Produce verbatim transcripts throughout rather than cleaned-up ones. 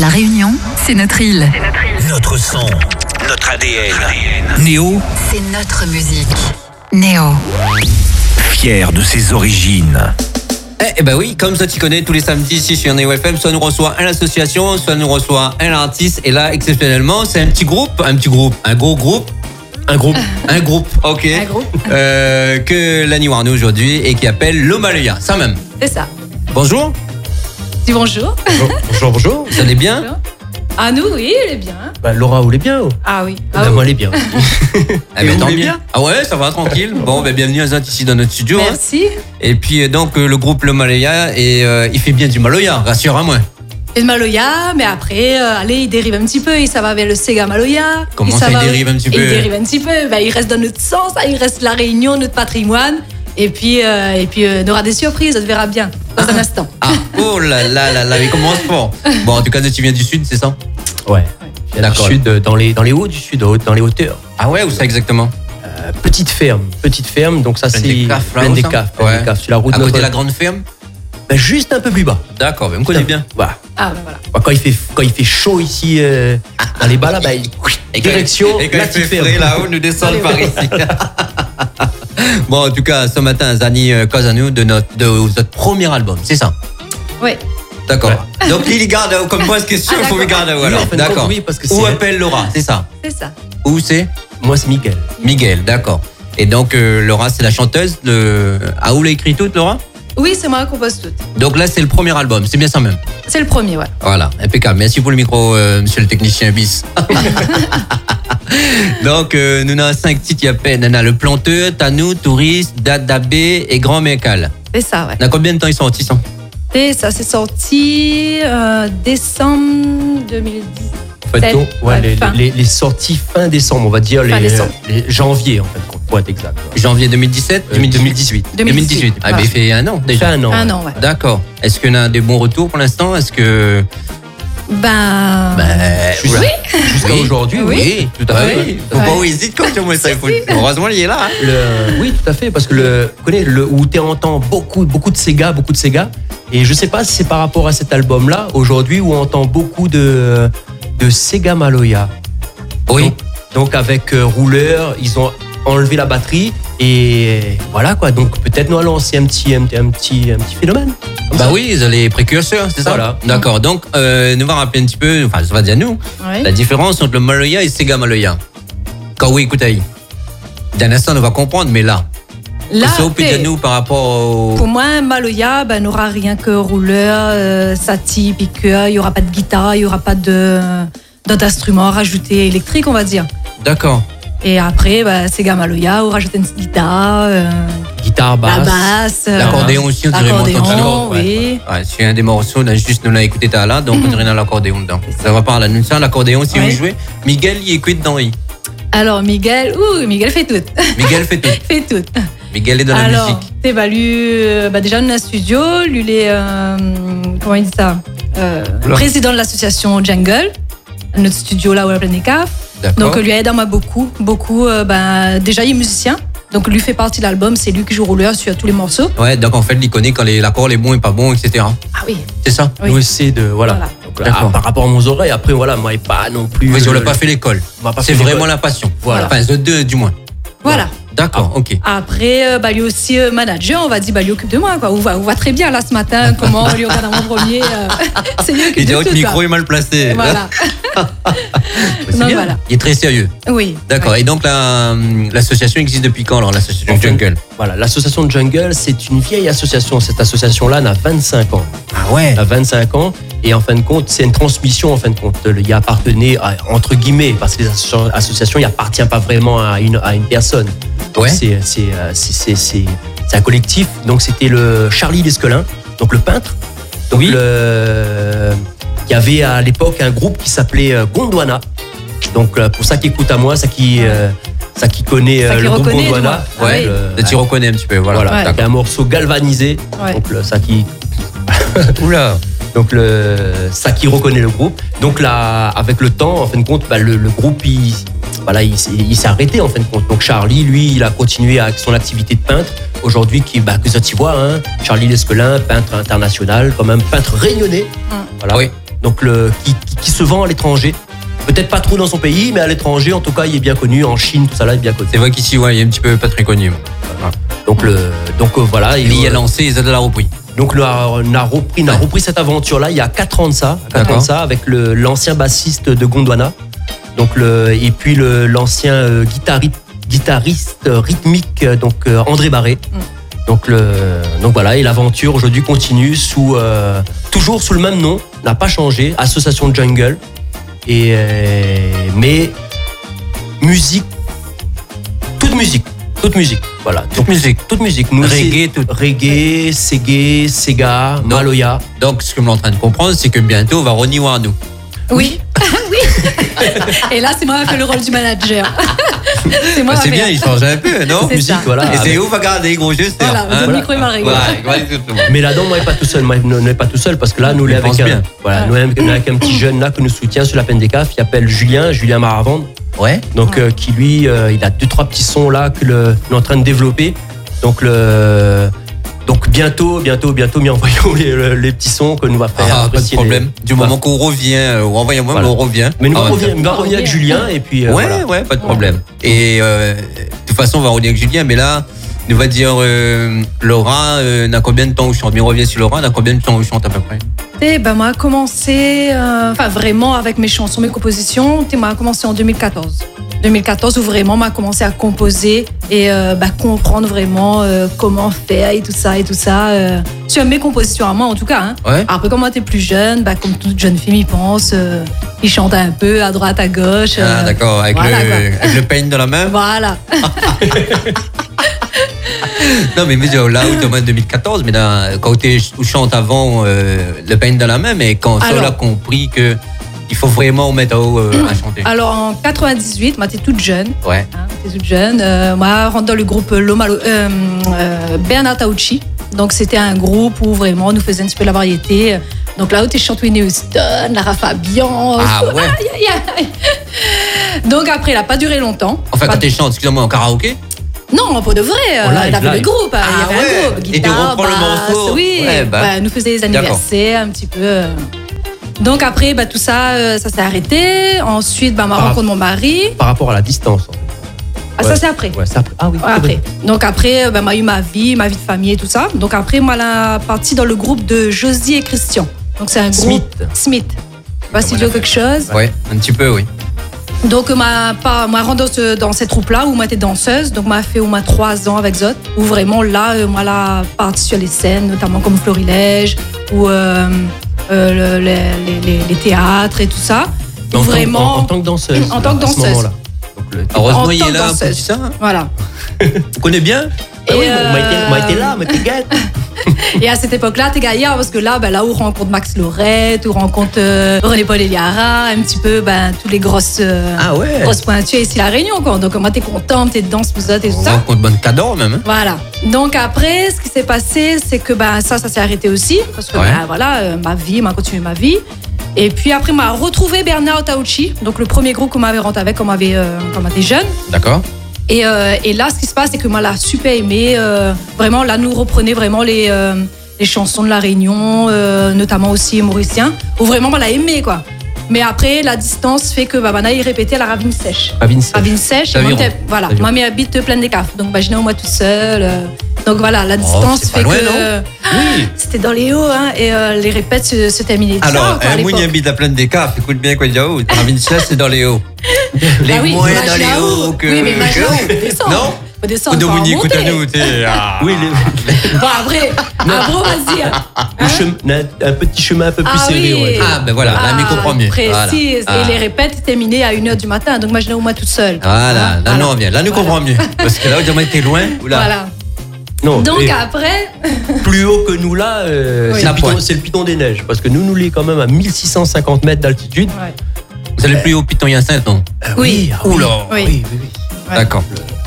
La Réunion, c'est notre île. C'est notre île. Notre son, notre A D N. Néo, c'est notre musique. Néo. Fier de ses origines. Eh, eh ben oui, comme ça tu connais, tous les samedis ici sur Néo F M, soit nous reçoit un association, soit nous reçoit un artiste. Et là, exceptionnellement, c'est un petit groupe, un petit groupe, un gros groupe. Un groupe, un groupe, ok. Un groupe. Euh, que Lani Warner aujourd'hui et qui appelle l'Omaloya, ça même. C'est ça. Bonjour. Dis bonjour. Bonjour, bonjour. Vous allez bien? Bonjour. Ah, nous, oui, elle est bien. Bah, Laura, vous allez bien? Ah oui. Bah, Ah, oui. moi, elle est bien. Ah, ben, vous tant allez mieux. bien? Ah ouais, ça va, tranquille. Bon, ben, bienvenue à Zat ici dans notre studio. Hein. Merci. Et puis, euh, donc, euh, le groupe l'Omaloya, et euh, il fait bien du Maloya, rassure-moi. Et le Maloya, mais après, euh, allez, il dérive un petit peu. Il ça va vers le Sega Maloya. Comment Et ça, il va- dérive un petit Il peu dérive un petit peu. Ben, il reste dans notre sens, ça, il reste la Réunion, notre patrimoine. Et puis, euh, et puis euh, on aura des surprises, on te verra bien dans un instant. Ah, oh là là là là, il commence fort. Bon, en tout cas, tu viens du sud, c'est ça? Ouais. Dans le D'accord. sud, dans les, dans les hauts du sud, dans les hauteurs. Ah ouais, où ça exactement? Euh, petite ferme, petite ferme, donc ça Plein c'est. des caves, là, plein où des ça caves, plein Ouais. des caves. Sur la route À côté Notre- de la grande ferme? Bah, juste un peu plus bas. D'accord, vous me connaissez bien. Voilà. Ah, ben voilà. Bah, quand, il fait, quand il fait chaud ici, euh, dans les bas là, bah, il- direction, Et quand la il fait petite ferme. frais là-haut, nous descendons par ici. Bon, en tout cas, ce matin, Zani euh, cause à nous de notre, de notre premier album, c'est ça? Oui. D'accord. Donc, il garde, euh, comme pose question, il Ah, faut me garder. Oui, Alors, en fin de d'accord. compte, oui, parce que Où c'est- appelle Laura, c'est ça? C'est ça. Où c'est? Moi, c'est Miguel. Miguel, d'accord. Et donc, euh, Laura, c'est la chanteuse de. Ah, où l'a écrit toute, Laura? Oui, c'est moi qui compose tout. Donc là, c'est le premier album, c'est bien ça même. C'est le premier, ouais. Voilà, impeccable. Merci pour le micro, euh, monsieur le technicien bis. Donc, euh, nous avons cinq titres. Il y a peine. On a Le Planteur, Tanou, Touriste, Dadabé et Grand Mécal. C'est ça, ouais. On a combien de temps ils sont sortis ça? Et ça, c'est sorti euh, décembre deux mille dix. En fait, C'est- donc, ouais, ouais, les, fin. les, les sorties fin décembre, on va dire, Fin les, décembre. les janvier, en fait, pour être exact. Janvier deux mille dix-sept, Euh, deux mille dix-huit. deux mille dix-huit. Ah, ben, il fait un an Déjà déjà. un an. Un ouais. an, ouais. D'accord. Est-ce qu'on a des bons retours pour l'instant? Est-ce que. Ben. Ben, Jusqu'à oula. jusqu'à Oui. aujourd'hui, oui. Oui, tout à fait. Oui. Faut Ouais. pas où hésite quand tu vois ça. il faut- Heureusement, il est là. hein. Le- oui, tout à fait, parce que le, vous connaissez, le, où tu entends beaucoup, beaucoup de Sega, beaucoup de Sega, et je sais pas si c'est par rapport à cet album-là, aujourd'hui, où on entend beaucoup de, de Sega Maloya. Oui. Donc, donc avec euh, rouleur, ils ont enlevé la batterie, et voilà quoi. Donc peut-être nous allons lancer un petit, un, un petit, un petit phénomène. Comme Bah ça. oui, ils ont les précurseurs, c'est ça? Voilà. D'accord. Donc, euh, nous va rappeler un petit peu, enfin, ça va dire nous, Ouais. la différence entre le Maloya et Sega Maloya. Quand oui, écoute, aïe. D'un instant, on va comprendre, mais là, Là, ça, vous pouvez t'es- dire nous par rapport au. pour moi, Maloya, ben, n'aura rien que rouleur, euh, sati, piqueur. Il n'y aura pas de guitare, il n'y aura pas de, d'autres instruments rajoutés électriques, on va dire. D'accord. Et après, ben, Sega Maloya, on rajoute une petite guitare, euh, Guitare, la basse. basse. euh, L'accordéon aussi, on dirait l'accordéon, montant de oui. Ouais, c'est un des morceaux, là, juste nous l'a écouté tout à l'heure, donc on dirait dans l'accordéon dedans. Ça va par là. Nous, ça, l'accordéon, si Ouais. vous jouez, Miguel, il écoute dans I. Alors, Miguel, ouh, Miguel fait tout. Miguel fait tout. fait tout. Miguel est dans la Alors, musique. t'es bah, lui, euh, bah, déjà, dans un studio, lui, il est, euh, comment il dit ça euh, Oula. président de l'association Jungle, notre studio là où on a plein des caves. D'accord. Donc, lui aide à moi beaucoup, beaucoup. euh, bah, déjà, il est musicien, donc lui fait partie de l'album, c'est lui qui joue rouleur sur tous les morceaux. Ouais, donc en fait, il connaît quand les- l'accord est bon et pas bon, et cetera. Ah oui, C'est ça? oui. Nous essayer de. Voilà. Voilà. Donc, là, D'accord. par rapport à mon oreille, après, voilà, moi, et pas non plus. Oui, on le- l'a pas fait l'école. on m'a pas C'est fait vraiment l'école. la passion. Voilà. Enfin, eux deux, du moins. Voilà. D'accord, ok. Après, euh, bah, lui aussi euh, manager, on va dire, bah, lui occupe de moi. Quoi. On, va, on voit très bien là ce matin comment lui regarde dans mon premier. euh, c'est lui qui Il occupe dirait de que tout. le micro quoi. est mal placé. Voilà. C'est Non, bien. voilà. Il est très sérieux. Oui. D'accord. Ouais. Et donc, la, l'association existe depuis quand, alors, l'association Enfin, Jungle? Voilà, l'association Jungle, c'est une vieille association. Cette association-là n'a vingt-cinq ans. Ah ouais. Elle a vingt-cinq ans. Et en fin de compte, c'est une transmission, en fin de compte. Il y appartenait, à- entre guillemets, parce que les asso- associations, il appartient pas vraiment à une, à une personne. Donc, Ouais. c'est, c'est, euh, c'est, c'est, c'est, c'est un collectif. Donc, c'était le Charlie Lesquelin, donc le peintre. Donc, Oui. le, il y avait à l'époque un groupe qui s'appelait euh, Gondwana. Donc, euh, pour ça qui écoute à moi, ça qui, euh, ça qui connaît Ça euh, qui le groupe reconnaît, Gondwana. du moins. Ouais. le- Tu reconnais un petit peu. Voilà. voilà, Ouais. donc un morceau galvanisé. Ouais. Donc, le, ça qui. Oula. Donc le, ça qui reconnaît le groupe. Donc là, avec le temps, en fin de compte, bah, le, le groupe, il, voilà, il, s'est- il s'est arrêté en fin de compte. Donc Charlie, lui, il a continué avec son activité de peintre. Aujourd'hui, qui, bah, que ça tu vois, hein, Charlie Lesquelin, peintre international, quand même peintre réunionnais. Mm. Voilà. Oui. donc le, qui, qui, qui se vend à l'étranger. Peut-être pas trop dans son pays, mais à l'étranger, en tout cas, il est bien connu. En Chine, tout ça là, il est bien connu. C'est vrai qu'ici, ouais, il est un petit peu pas très connu. Voilà. Donc, le, donc euh, voilà. Il y a lancé, ils ont de la repris. Donc, on a, on a repris, on a repris cette aventure-là il y a quatre ans de ça, quatre ans de ça avec le, l'ancien bassiste de Gondwana. Donc, le, et puis le, l'ancien euh, guitariste, guitariste euh, rythmique, donc euh, André Barré. Mm. Donc, le, donc voilà, et l'aventure aujourd'hui continue sous, euh, toujours sous le même nom, n'a pas changé, Association Jungle. Et euh, mais musique, toute musique, toute musique, voilà, toute musique, toute musique. Nous, reggae, tout. reggae, Segé, Sega, donc, Maloya. Donc, ce que je suis en train de comprendre, c'est que bientôt, on va Ronnie Warnou. Oui, oui. Et là, c'est moi qui fais le rôle du manager. C'est moi. Bah, c'est bien, il change un peu, non? C'est musique, ça. Voilà. Et c'est où va garder les gros jeux, c'est voilà, hein, le micro il va rigoler. Ouais, mais là-dedans, moi, je pas tout seul. Moi, je n'est pas tout seul parce que là, nous, on est avec un, voilà, nous, on est avec un petit jeune là que nous soutient sur la peine des caves, qui s'appelle Julien, Julien Maravande. Ouais. Donc, ouais. Euh, qui lui, euh, il a deux trois petits sons là que le, on est en train de développer. Donc le Donc bientôt, bientôt, bientôt, mais envoyons les, les petits sons que nous va faire. Ah, pas de problème. Les... Du moment qu'on revient, ou envoyez-moi, voilà. on revient. Mais nous, ah, on, revient, on va revenir avec Julien et puis. Euh, ouais, voilà. ouais, pas de problème. Et euh, de toute façon, on va revenir avec Julien, mais là, nous va dire euh, Laura, euh, n'a combien de temps où chante? Mais on revient sur Laura, n'a combien de temps où chante à peu près? Et ben moi, commencé, euh, enfin vraiment avec mes chansons, mes compositions, moi, a commencé en deux mille quatorze. deux mille quatorze où vraiment m'a commencé à composer et euh, bah, comprendre vraiment euh, comment faire et tout ça et tout ça euh, sur mes compositions à moi en tout cas hein. Ouais. Après quand moi t'es plus jeune, bah, comme toute jeune fille m'y pense, euh, il chante un peu à droite à gauche euh, ah d'accord, avec, voilà, le, avec le pain dans la main. Voilà. Non mais, mais là où tu es en deux mille quatorze, mais là, quand tu chantes avant euh, le pain dans la main, mais quand on a compris que il faut vraiment mettre à haut euh, à chanter. Alors en quatre-vingt-dix-huit, moi t'es toute jeune. Ouais. Hein, t'es toute jeune. Euh, moi, rentre dans le groupe Lomalo, euh, euh, Bernard Tauchi. Donc c'était un groupe où vraiment on nous faisait un petit peu la variété. Donc là où t'es chanté Whitney Houston, Lara Fabian. Ah ouais. Aïe, aïe, aïe. Donc après, il n'a pas duré longtemps. Enfin pas quand tu chantes, excusez-moi, en karaoké? Non, pas de vrai. Oh, live, il avait live. le groupe. Ah, il y avait ouais. un groupe. Guitare, et tu reprends basse, le morceau. Oui. Ouais, bah. Ouais, nous faisait des anniversaires un petit peu. Donc après, bah, tout ça, euh, ça s'est arrêté. Ensuite, bah, ma Par rencontre mon mari. Par rapport à la distance. Ah, ouais. ça c'est après. Ouais, c'est après. Ah oui. Ouais, après. Donc après, bah, m'a eu ma vie, ma vie de famille et tout ça. Donc après, moi, la partie dans le groupe de Josie et Christian. Donc c'est un groupe. Smith. Smith. Je sais pas si tu veux quelque chose. Ouais, un petit peu, oui. Donc, ma, pas, moi, rentre dans, ce, dans cette troupe-là où moi, j'étais danseuse. Donc, moi, fait au moins trois ans avec Zot. Où vraiment, là, euh, moi, là, partie sur les scènes, notamment comme Florilège, ou euh, euh, le, les, les, les théâtres et tout ça. En, vraiment, tant, en, en tant que danseuse. En tant que danseuse. Donc, le... Heureusement, en il tant est que là pour danseuse. ça. Voilà. Tu connais bien? Ah oui, euh... moi, été, moi, été là, moi, été gâte. Et à cette époque-là, t'es gaillard parce que là, ben, là où on rencontre Max Lorette, où on rencontre euh, René-Paul Eliara, un petit peu ben, tous les grosses, euh, ah ouais. grosses pointures ici à La Réunion. Quoi. Donc, moi, t'es contente, t'es dedans, tout ça, et tout On ça. rencontre bonne cador même. Hein. Voilà. Donc après, ce qui s'est passé, c'est que ben, ça, ça s'est arrêté aussi. Parce que ouais. ben, voilà, euh, ma vie, m'a continué ma vie. Et puis après, m'a retrouvé Bernard Tauchi, donc le premier groupe qu'on m'avait rentré avec quand on avait, euh, quand on était jeune. D'accord. Et, euh, et là, ce qui se passe, c'est que moi, là, super aimé. Euh, vraiment, là, nous reprenait vraiment les, euh, les chansons de La Réunion, euh, notamment aussi mauricien, où vraiment, on l'a aimé, quoi. Mais après, la distance fait que bah, maintenant, il répétait à la Ravine Sèche. Ravine Sèche. Ravine Sèche. Moi, voilà. Moi, je habite plein des caves. Donc, imaginez moi toute seule. Euh, donc, voilà, la distance oh, fait loin, que. Non euh, oui. C'était dans les hauts, hein, et euh, les répètes se, se terminaient. Alors, ça, un mouille habite à pleine des caves. Écoute bien quoi dire. Ravine Sèche, c'est dans les hauts. Les ah oui, moins dans les hauts que. Oui, mais imagine, on descend. Non? On descend. De Mouni, écoute à monter. nous. Ah. Oui, les... Bon, après, après, vas-y. Hein. Le chemin, un petit chemin un peu plus Ah serré. oui. Ouais. Ah, ben voilà, là, mais comprends mieux. Précise. Voilà. Et Ah. les répètes terminaient à une heure du matin. Donc, imaginez moi toute seule. Voilà, là, Voilà. nous on vient. Là, nous Voilà. comprends mieux. Parce que là, on dirait que t'es loin. Ou là. Voilà. Non, Donc, et après. plus haut que nous là, euh, Oui. c'est, La le piton, pointe. c'est le piton des neiges. Parce que nous, nous l'est quand même à mille six cent cinquante mètres d'altitude. Ouais. Vous allez plus haut Piton Hyacinthe, non? Oui. ah oui. Oula. Oui. Oui, oui, oui. Ouais. D'accord.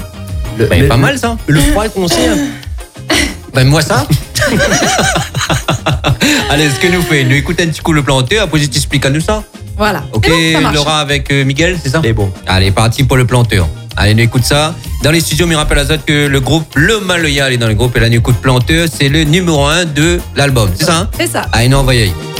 Le, Ben, le- pas mal ça. Le froid est conseillé. Ben moi ça. Allez, ce que nous fait, nous écoutons un petit coup le planteur, après tu t'expliques à nous ça. Voilà. Ok, C'est bon, ça marche. Laura avec euh, Miguel, c'est ça? Mais bon. Allez, parti pour le planteur. Allez, nous écoute ça. Dans les studios, me rappelle à Zot que le groupe Le Maloya est dans le groupe et là, nous écoute planteur, c'est le numéro un de l'album, c'est ça? Hein? C'est ça. Allez, nous envoyons.